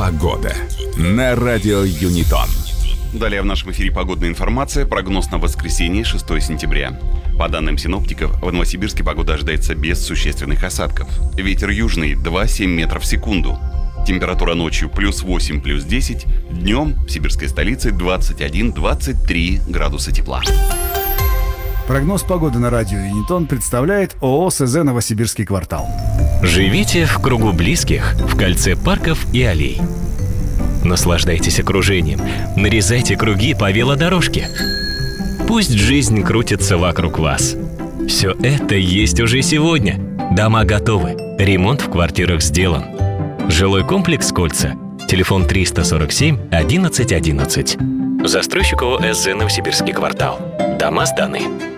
Погода на радио Юнитон. Далее в нашем эфире погодная информация. Прогноз на воскресенье, 6 сентября. По данным синоптиков, в Новосибирске погода ожидается без существенных осадков. Ветер южный 2,7 метров в секунду. Температура ночью +8, +10. Днем в сибирской столице 21-23 градуса тепла. Прогноз погоды на радио Юнитон представляет ООО СЗ «Новосибирский квартал». Живите в кругу близких, в кольце парков и аллей. Наслаждайтесь окружением, нарезайте круги по велодорожке. Пусть жизнь крутится вокруг вас. Все это есть уже сегодня. Дома готовы, ремонт в квартирах сделан. Жилой комплекс «Кольца». Телефон 347 11 11. Застройщик ООО СЗ «Новосибирский квартал». Дома сданы.